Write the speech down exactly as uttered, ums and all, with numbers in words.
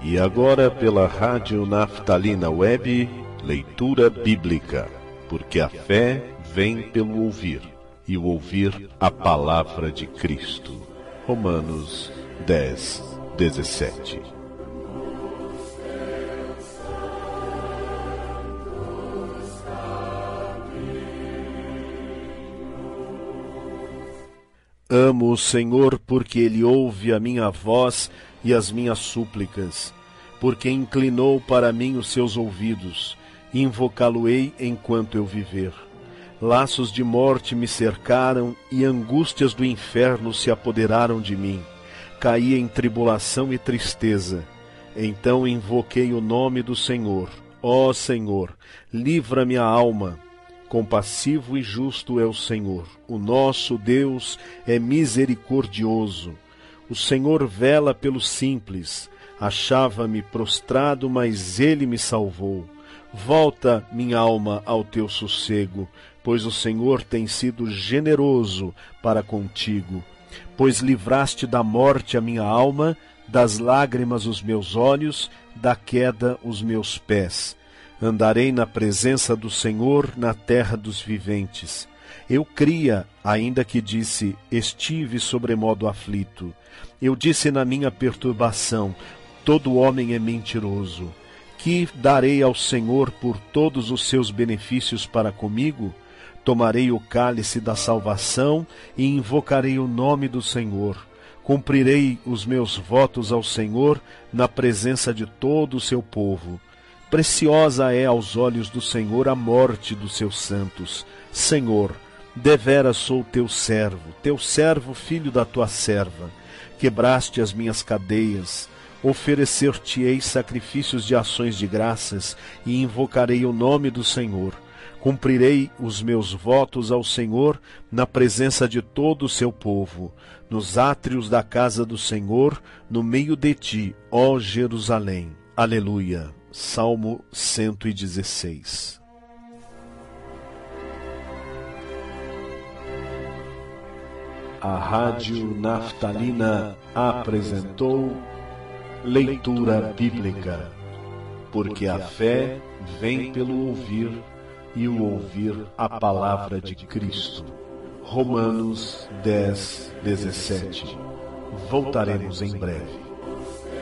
E agora pela Rádio Naftalina Web, leitura bíblica, porque a fé vem pelo ouvir, e o ouvir a palavra de Cristo. Romanos dez, dezessete. Amo o Senhor porque Ele ouve a minha voz e as minhas súplicas, porque inclinou para mim os seus ouvidos, invocá-lo-ei enquanto eu viver. Laços de morte me cercaram e angústias do inferno se apoderaram de mim. Caí em tribulação e tristeza. Então invoquei o nome do Senhor. Ó Senhor, livra minha alma. Compassivo e justo é o Senhor. O nosso Deus é misericordioso. O Senhor vela pelos simples. Achava-me prostrado, mas Ele me salvou. Volta, minha alma, ao teu sossego, pois o Senhor tem sido generoso para contigo. Pois livraste da morte a minha alma, das lágrimas os meus olhos, da queda os meus pés. Andarei na presença do Senhor na terra dos viventes. Eu cria, ainda que disse, estive sobremodo aflito. Eu disse na minha perturbação, todo homem é mentiroso. Que darei ao Senhor por todos os seus benefícios para comigo? Tomarei o cálice da salvação e invocarei o nome do Senhor. Cumprirei os meus votos ao Senhor na presença de todo o seu povo. Preciosa é aos olhos do Senhor a morte dos seus santos. Senhor, deveras sou teu servo, teu servo, filho da tua serva. Quebraste as minhas cadeias. Oferecer-te-ei sacrifícios de ações de graças e invocarei o nome do Senhor. Cumprirei os meus votos ao Senhor na presença de todo o seu povo, nos átrios da casa do Senhor, no meio de ti, ó Jerusalém. Aleluia. Salmo cento e dezesseis. A Rádio Naftalina apresentou leitura bíblica, porque a fé vem pelo ouvir e o ouvir a palavra de Cristo. Romanos dez, dezessete. Voltaremos em breve.